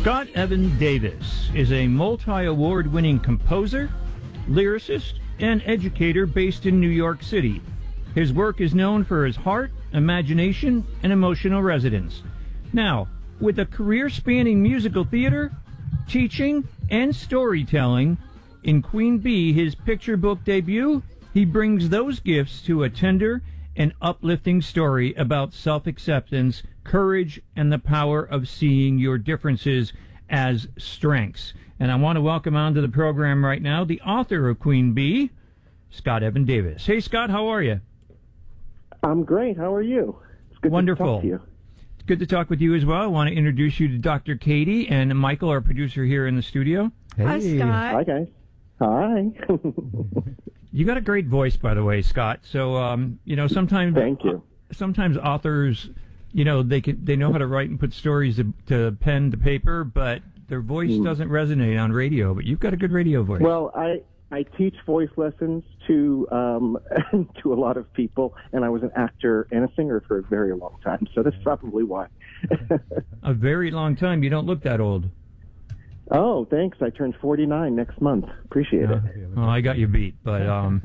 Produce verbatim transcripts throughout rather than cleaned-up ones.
Scott Evan Davis is a multi-award-winning composer, lyricist, and educator based in New York City. His work is known for his heart, imagination, and emotional resonance. Now, with a career spanning musical theater, teaching, and storytelling, in Queen Bee, his picture book debut, he brings those gifts to a tender and uplifting story about self-acceptance, courage, and the power of seeing your differences as strengths. And I want to welcome onto the program right now the author of Queen Bee, Scott Evan Davis. Hey, Scott, how are you? I'm great. How are you? It's good Wonderful. to talk to you. It's good to talk with you as well. I want to introduce you to Doctor Katie and Michael, our producer here in the studio. Hey. Hi, Scott. Hi, guys. Hi. You got a great voice, by the way, Scott. So, um, you know, sometimes Thank you. Sometimes authors, you know, they can they know how to write and put stories to, to pen to paper, but their voice mm. doesn't resonate on radio. But you've got a good radio voice. Well, I I teach voice lessons to um, to a lot of people, and I was an actor and a singer for a very long time. So that's probably why. A very long time. You don't look that old. Oh, thanks. I turned forty-nine next month. Appreciate uh, it. Well, I got you beat, but um.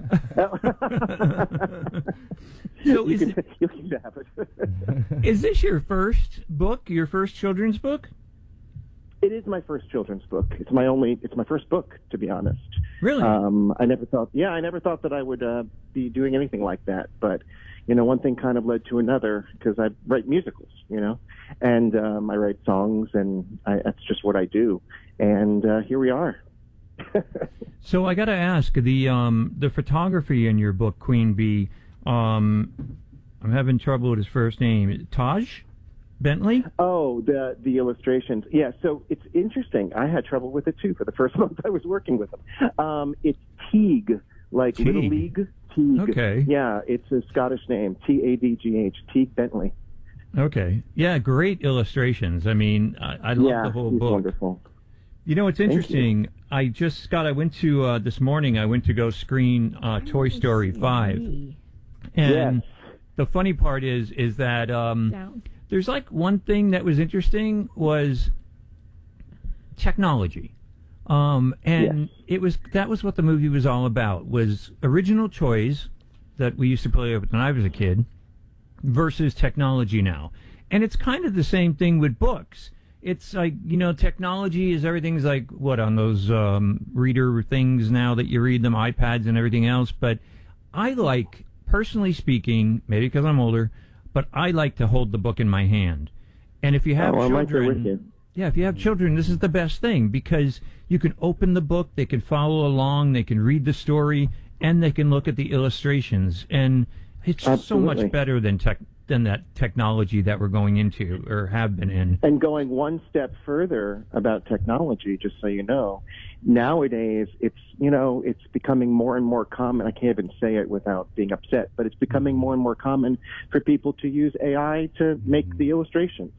So you is can, it, you can have it. Is this your first book? Your first children's book? It is my first children's book. It's my only. It's my first book, to be honest. Really? Um, I never thought. Yeah, I never thought that I would uh, be doing anything like that. But you know, one thing kind of led to another because I write musicals. You know, and um, I write songs, and I, that's just what I do. And uh, here we are. So I got to ask the um, the photography in your book, Queen Bee. Um, I'm having trouble with his first name. Taj Bentley? Oh, the the illustrations. Yeah, so it's interesting. I had trouble with it, too, for the first month I was working with him. Um, it's Teague, like Teague. Little League. Teague. Okay. Yeah, it's a Scottish name, T A D G H, Teague Bentley. Okay. Yeah, great illustrations. I mean, I, I love yeah, the whole he's book. Wonderful. You know, it's interesting. I just, Scott, I went to, uh, this morning, I went to go screen uh, Toy Story five. And yes. The funny part is, is that um, Down. there's like one thing that was interesting was technology. Um, and yes. it was, that was what the movie was all about, was original toys that we used to play with when I was a kid versus technology now. And it's kind of the same thing with books. It's like, you know, technology is everything's like, what, on those um, reader things now that you read them, iPads and everything else. But I like, personally speaking, maybe because I'm older, but I like to hold the book in my hand. And if you have oh, children, I'm right there with you. yeah, if you have children, this is the best thing because you can open the book, they can follow along, they can read the story, and they can look at the illustrations. And it's Absolutely. so much better than tech. than that technology that we're going into or have been in. And going one step further about technology, just so you know, nowadays it's, you know, it's becoming more and more common. I can't even say it without being upset, but it's becoming more and more common for people to use A I to make the illustrations.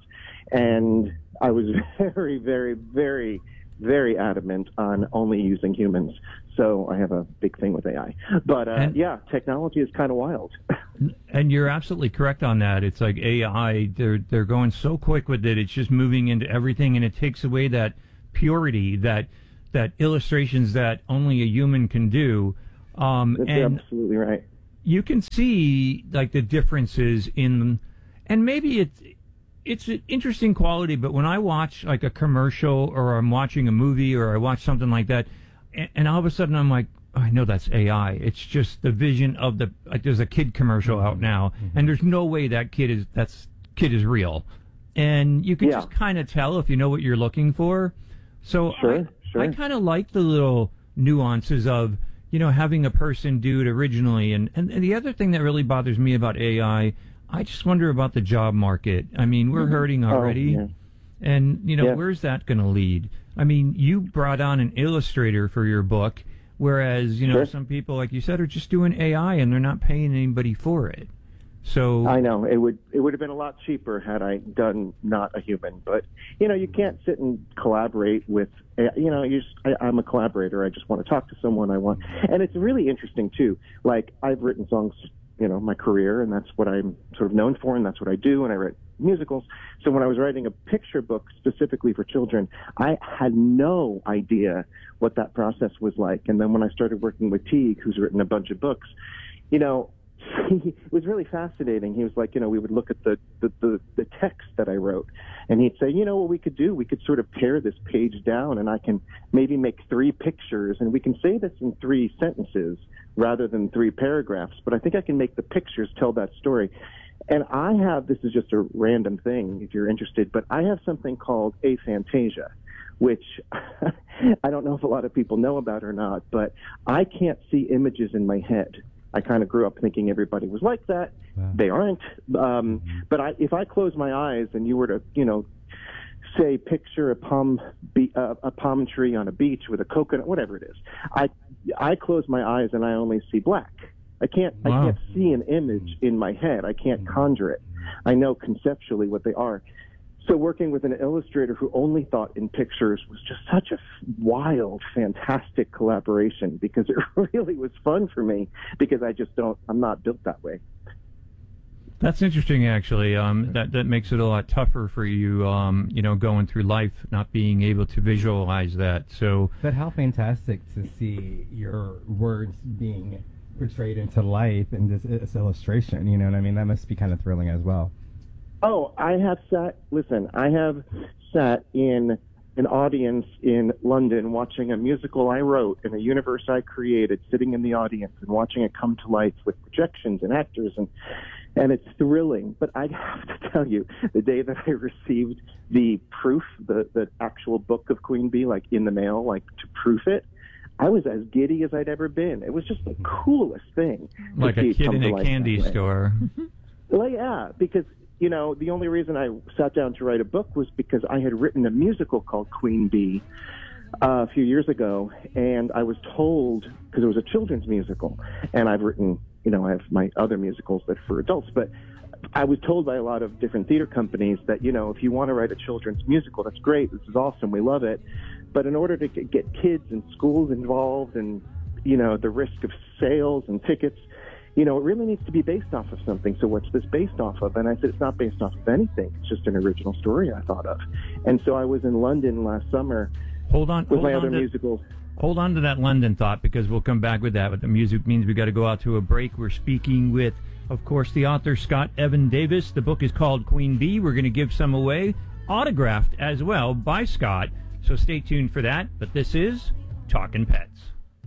And I was very, very, very, very adamant on only using humans. So I have a big thing with A I. But, uh, and, yeah, technology is kind of wild. And you're absolutely correct on that. It's like A I, they're, they're going so quick with it. It's just moving into everything, and it takes away that purity, that that illustrations that only a human can do. Um, That's and absolutely right. You can see, like, the differences in, and maybe it's, it's an interesting quality, but when I watch, like, a commercial or I'm watching a movie or I watch something like that, and, and all of a sudden I'm like, oh, I know that's A I. It's just the vision of the, like, there's a kid commercial out now, mm-hmm. and there's no way that kid is, that's, kid is real. And you can yeah. just kind of tell if you know what you're looking for. So sure, I, sure. I kind of like the little nuances of, you know, having a person do it originally. And, and, and the other thing that really bothers me about A I, I just wonder about the job market. I mean, we're hurting already. Oh, yeah. And, you know, yeah. where's that going to lead? I mean, you brought on an illustrator for your book, whereas, you know, sure. some people, like you said, are just doing A I and they're not paying anybody for it. So I know it would it would have been a lot cheaper had I done not a human, but you know you can't sit and collaborate with you know you just, I, I'm a collaborator. I just want to talk to someone. I want, and it's really interesting too. Like I've written songs you know, my career, and that's what I'm sort of known for, and that's what I do, and I write musicals. So when I was writing a picture book specifically for children, I had no idea what that process was like. And then when I started working with Teague, who's written a bunch of books, you know, he, it was really fascinating. He was like, you know, we would look at the, the, the, the text that I wrote, and he'd say, you know what we could do? We could sort of pare this page down, and I can maybe make three pictures, and we can say this in three sentences rather than three paragraphs, but I think I can make the pictures tell that story. And I have, this is just a random thing if you're interested, but I have something called aphantasia, which I don't know if a lot of people know about or not, but I can't see images in my head. I kind of grew up thinking everybody was like that. Wow. They aren't. Um, but I, if I close my eyes and you were to, you know, say picture a palm, be, uh, a palm tree on a beach with a coconut, whatever it is, I, I close my eyes and I only see black. I can't, wow. I can't see an image in my head. I can't conjure it. I know conceptually what they are. So working with an illustrator who only thought in pictures was just such a wild, fantastic collaboration, because it really was fun for me, because I just don't, I'm not built that way. That's interesting, actually. Um, that, that makes it a lot tougher for you, um, you know, going through life, not being able to visualize that. So, but how fantastic to see your words being portrayed into life in this, this illustration, you know what I mean? That must be kind of thrilling as well. Oh, I have sat, listen, I have sat in an audience in London watching a musical I wrote in a universe I created, sitting in the audience and watching it come to life with projections and actors, and and it's thrilling. But I have to tell you, the day that I received the proof, the, the actual book of Queen Bee, like in the mail, like to proof it, I was as giddy as I'd ever been. It was just the coolest thing. Like a kid in a candy store. Well, yeah, because, you know, the only reason I sat down to write a book was because I had written a musical called Queen Bee uh, a few years ago, and I was told, because it was a children's musical, and I've written, you know, I have my other musicals that are for adults, but I was told by a lot of different theater companies that, you know, if you want to write a children's musical, that's great, this is awesome, we love it. But in order to get kids and schools involved and, you know, the risk of sales and tickets, you know, it really needs to be based off of something. So what's this based off of? And I said, it's not based off of anything. It's just an original story I thought of. And so I was in London last summer hold on, with hold my on other to, musicals. Hold on to that London thought, because we'll come back with that. But the music means we got to go out to a break. We're speaking with, of course, the author Scott Evan Davis. The book is called Queen Bee. We're going to give some away, autographed as well by Scott. So stay tuned for that. But this is Talkin' Pets.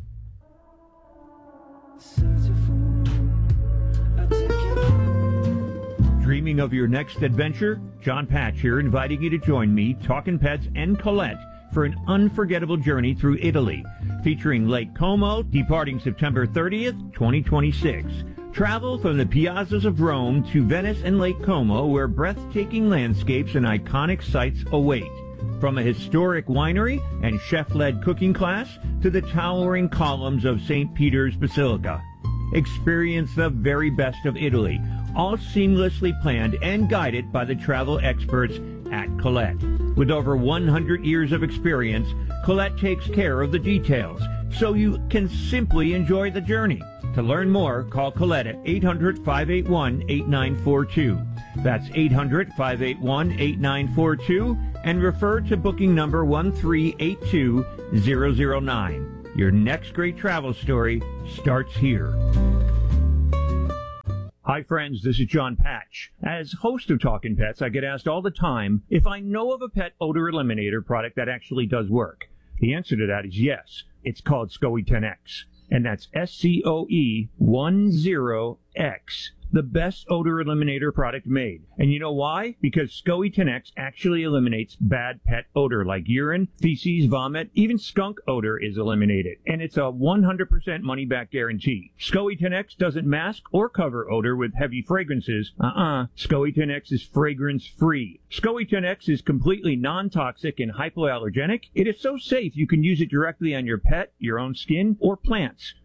Dreaming of your next adventure? John Patch here, inviting you to join me, Talkin' Pets, and Colette for an unforgettable journey through Italy, featuring Lake Como, departing September thirtieth, twenty twenty-six. Travel from the piazzas of Rome to Venice and Lake Como, where breathtaking landscapes and iconic sights await. From a historic winery and chef-led cooking class to the towering columns of Saint Peter's Basilica. Experience the very best of Italy, all seamlessly planned and guided by the travel experts at Colette. With over one hundred years of experience, Colette takes care of the details, so you can simply enjoy the journey. To learn more, call Colette at eight hundred, five eight one, eight nine four two. That's eight hundred, five eight one, eight nine four two, and refer to booking number one three eight two zero zero nine. Your next great travel story starts here. Hi friends, this is John Patch. As host of Talkin' Pets, I get asked all the time if I know of a pet odor eliminator product that actually does work. The answer to that is yes. It's called SCOE ten X, and that's S C O E ten X. The best odor eliminator product made. And you know why? Because SCOE ten X actually eliminates bad pet odor like urine, feces, vomit, even skunk odor is eliminated. And it's a one hundred percent money-back guarantee. SCOE ten X doesn't mask or cover odor with heavy fragrances. Uh-uh. SCOE ten X is fragrance-free. SCOE ten X is completely non-toxic and hypoallergenic. It is so safe you can use it directly on your pet, your own skin, or plants.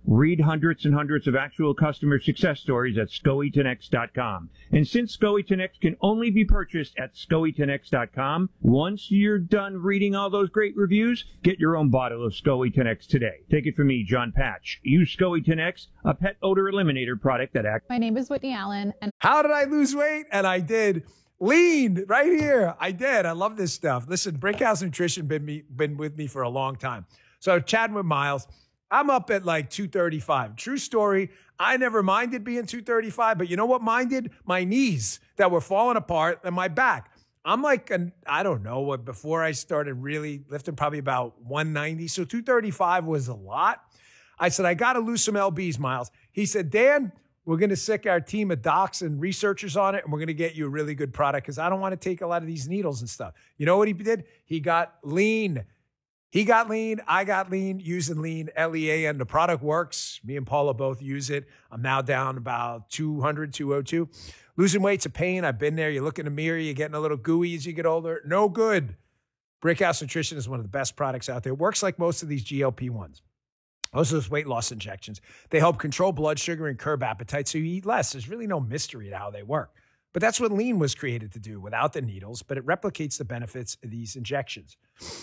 Read hundreds and hundreds of actual customer success stories at Skowheaton X dot com. And since Skowheaton X can only be purchased at Skowheaton X dot com, once you're done reading all those great reviews, get your own bottle of Skowheaton X today. Take it from me, John Patch. Use Skowheaton X, a pet odor eliminator product that acts. My name is Whitney Allen. And how did I lose weight? And I did. Lean right here. I did. I love this stuff. Listen, Brickhouse Nutrition been me been with me for a long time. So chatting with Miles, I'm up at like two thirty-five. True story. I never minded being two thirty-five, but you know what minded? My knees that were falling apart and my back. I'm like, an, I don't know what, before I started really lifting, probably about one ninety. So two thirty-five was a lot. I said, I got to lose some L Bs, Miles. He said, Dan, we're going to sick our team of docs and researchers on it, and we're going to get you a really good product because I don't want to take a lot of these needles and stuff. You know what he did? He got lean. He got lean. I got lean using lean, L E A N. The product works. Me and Paula both use it. I'm now down about two hundred, two oh two. Losing weight's a pain. I've been there. You look in the mirror, you're getting a little gooey as you get older. No good. Brickhouse Nutrition is one of the best products out there. It works like most of these G L P ones. Most of those weight loss injections. They help control blood sugar and curb appetite so you eat less. There's really no mystery to how they work. But that's what lean was created to do without the needles, but it replicates the benefits of these injections.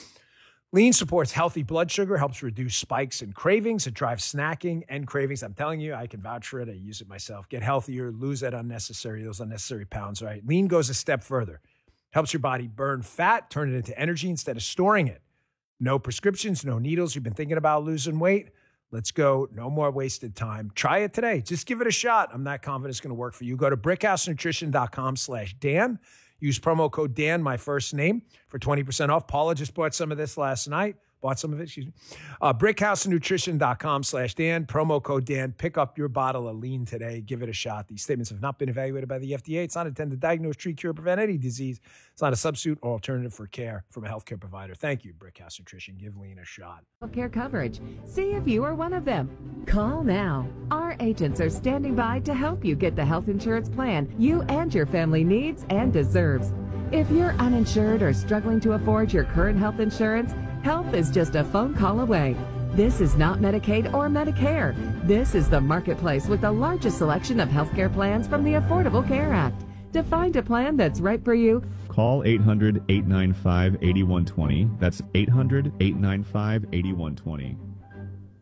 Lean supports healthy blood sugar, helps reduce spikes and cravings. It drives snacking and cravings. I'm telling you, I can vouch for it. I use it myself. Get healthier, lose that unnecessary, those unnecessary pounds, right? Lean goes a step further. Helps your body burn fat, turn it into energy instead of storing it. No prescriptions, no needles. You've been thinking about losing weight? Let's go. No more wasted time. Try it today. Just give it a shot. I'm not confident it's going to work for you. Go to brickhousenutrition.com slash Dan. Use promo code Dan, my first name, for twenty percent off. Paula just bought some of this last night. Bought some of it, excuse me. Uh, brickhousenutrition.com slash Dan. Promo code Dan. Pick up your bottle of lean today. Give it a shot. These statements have not been evaluated by the F D A. It's not intended to diagnose, treat, cure, or prevent any disease. It's not a substitute or alternative for care from a healthcare provider. Thank you, Brickhouse Nutrition. Give lean a shot. Healthcare coverage. See if you are one of them. Call now. Our agents are standing by to help you get the health insurance plan you and your family needs and deserves. If you're uninsured or struggling to afford your current health insurance, help is just a phone call away. This is not Medicaid or Medicare. This is the marketplace with the largest selection of healthcare plans from the Affordable Care Act. To find a plan that's right for you, call eight hundred, eight nine five, eight one two zero. That's eight hundred, eight nine five, eight one two zero.